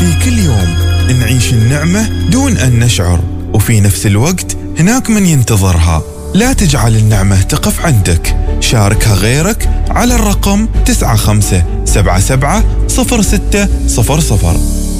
في كل يوم نعيش النعمة دون أن نشعر، وفي نفس الوقت هناك من ينتظرها. لا تجعل النعمة تقف عندك، شاركها غيرك على الرقم 95770600.